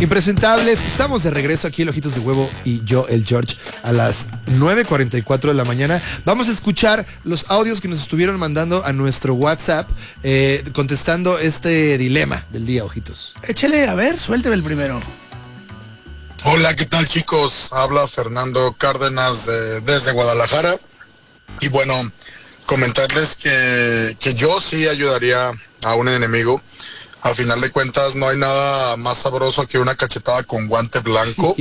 Impresentables, estamos de regreso aquí en Ojitos de Huevo y yo, el George, a las 9:44 de la mañana. Vamos a escuchar los audios que nos estuvieron mandando a nuestro WhatsApp, contestando este dilema del día, Ojitos. Échale, a ver, suélteme el primero. Hola, ¿qué tal, chicos? Habla Fernando Cárdenas desde Guadalajara. Y bueno, comentarles que yo sí ayudaría a un enemigo. A final de cuentas, no hay nada más sabroso que una cachetada con guante blanco.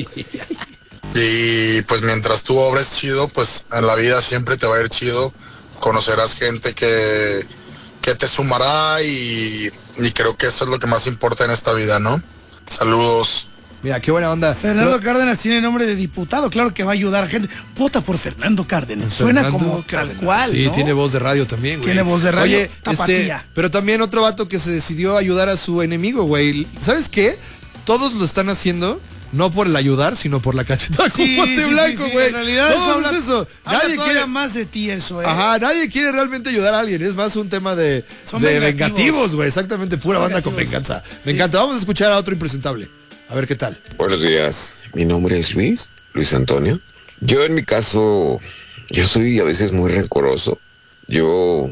Y pues mientras tú obres chido, pues en la vida siempre te va a ir chido. Conocerás gente que te sumará y creo que eso es lo que más importa en esta vida, ¿no? Saludos. Mira, qué buena onda. Fernando Cárdenas tiene nombre de diputado, claro que va a ayudar a gente. Vota por Fernando Cárdenas. Suena como Cárdenas. Tal cual, sí, ¿no? tiene voz de radio también, güey. Tiene voz de radio. Oye, pero también otro vato que se decidió ayudar a su enemigo, güey. ¿Sabes qué? Todos lo están haciendo no por el ayudar, sino por la cachetada con guante blanco, güey. En realidad todo es eso. Nadie quiere más de ti eso, Ajá, nadie quiere realmente ayudar a alguien. Es más un tema de vengativos, güey. Exactamente, pura banda con venganza. Me encanta. Vamos a escuchar a otro impresentable. A ver qué tal. Buenos días, mi nombre es Luis Antonio. Yo en mi caso, yo soy a veces muy rencoroso. Yo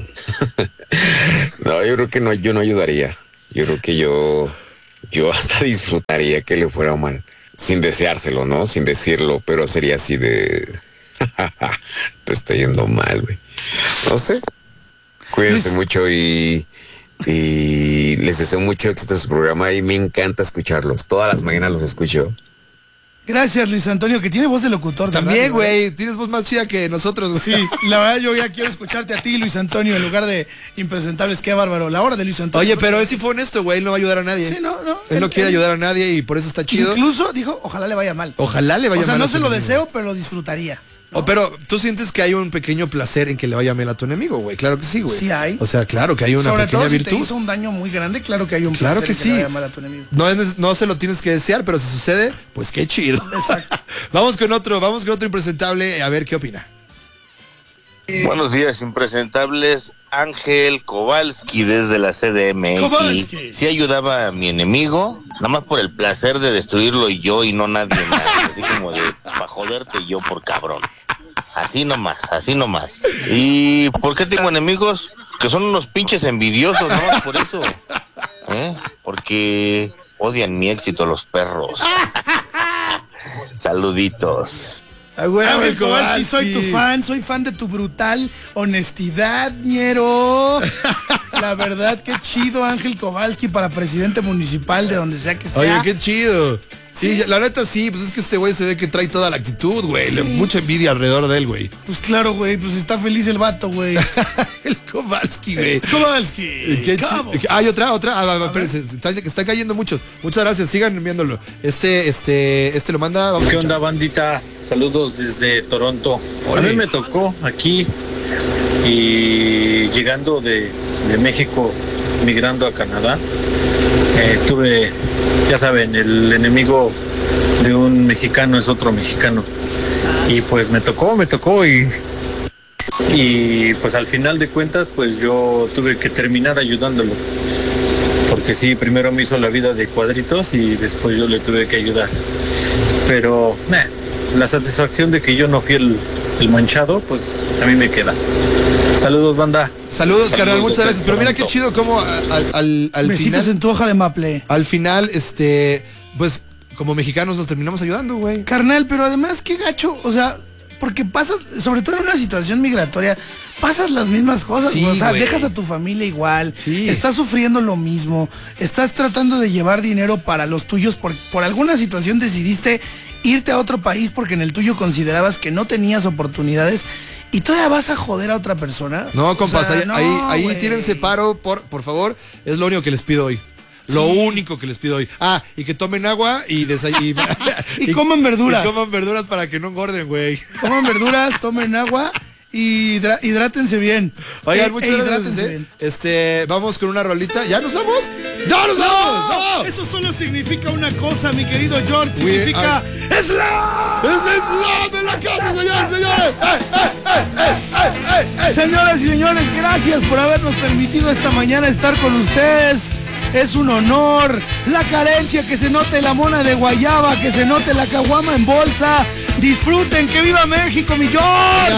creo que yo no ayudaría. Yo creo que yo hasta disfrutaría que le fuera mal, sin deseárselo, ¿no? Sin decirlo, pero sería así de te está yendo mal, güey. No sé. Cuídense mucho y les deseo mucho éxito en su programa y me encanta escucharlos. Todas las mañanas los escucho. Gracias, Luis Antonio, que tiene voz de locutor. También, güey, tienes voz más chida que nosotros, güey. Sí, la verdad yo ya quiero escucharte a ti, Luis Antonio, en lugar de impresentables. Qué bárbaro, la hora de Luis Antonio. Oye, pero él sí fue honesto, güey, él no va a ayudar a nadie. Sí, no. Él no quiere ayudar a nadie y por eso está chido. Incluso dijo, ojalá le vaya mal. Ojalá le vaya mal. O sea, no se lo deseo, pero lo disfrutaría. ¿No? Pero tú sientes que hay un pequeño placer en que le vaya mal a tu enemigo, güey. Claro que sí, güey. Sí hay. O sea, claro que hay una Sobre pequeña todo virtud. Si te hizo un daño muy grande, claro que hay un placer que en que sí. le vaya mal a tu enemigo. No se lo tienes que desear, pero si sucede, pues qué chido. Exacto. Vamos con otro impresentable, a ver qué opina. Buenos días, impresentables. Ángel Kowalski desde la CDMX. Kowalski. Sí ayudaba a mi enemigo, nada más por el placer de destruirlo yo y no nadie más. Así como de para joderte yo por cabrón. Así nomás. ¿Y por qué tengo enemigos? Que son unos pinches envidiosos, ¿no? Por eso. Porque odian mi éxito los perros. Saluditos. Ángel Kowalski, soy tu fan, soy fan de tu brutal honestidad, ñero. La verdad, qué chido, Ángel Kowalski para presidente municipal de donde sea que sea. Oye, qué chido. Sí, la neta sí, pues es que este güey se ve que trae toda la actitud, güey. Sí. Mucha envidia alrededor de él, güey. Pues claro, güey, pues está feliz el vato, güey. El Kowalski, güey. Kowalski. Qué hay otra. Espérense, están cayendo muchos. Muchas gracias, sigan enviándolo. Este lo manda. ¿Qué onda, bandita? Saludos desde Toronto. Ole. A mí me tocó aquí y llegando de México, migrando a Canadá, tuve, ya saben, el enemigo de un mexicano es otro mexicano. Y pues me tocó y pues al final de cuentas pues yo tuve que terminar ayudándolo. Porque sí, primero me hizo la vida de cuadritos y después yo le tuve que ayudar. Pero la satisfacción de que yo no fui el manchado, pues a mí me queda. Saludos, banda. Saludos, carnal, muchas gracias. Pero mira qué chido como al Besitos final. en tu hoja de maple. Al final, pues como mexicanos nos terminamos ayudando, güey. Carnal, pero además qué gacho, o sea, porque pasas, sobre todo en una situación migratoria, pasas las mismas cosas, Sí, o sea, güey. dejas a tu familia igual, Sí. estás sufriendo lo mismo, estás tratando de llevar dinero para los tuyos, por alguna situación decidiste irte a otro país porque en el tuyo considerabas que no tenías oportunidades y todavía vas a joder a otra persona. No, compas, O sea, ahí güey. tírense paro, por favor. Es lo único que les pido hoy. Lo único que les pido hoy. Ah, y que tomen agua y Y coman verduras. Y coman verduras para que no engorden, güey. Coman verduras, tomen agua y hidrátense bien. Oigan, muchas hidrátense gracias. bien. Vamos con una rolita. ¿Ya nos vamos? ¡No nos vamos! ¡No! Eso solo significa una cosa, mi querido George. We Significa are- ¡Slam! ¡Es el slam de la casa, señores, señores! Señoras y señores, gracias por habernos permitido esta mañana estar con ustedes. es un honor. La carencia, que se note la mona de guayaba, que se note la caguama en bolsa. Disfruten, que viva México, mi George.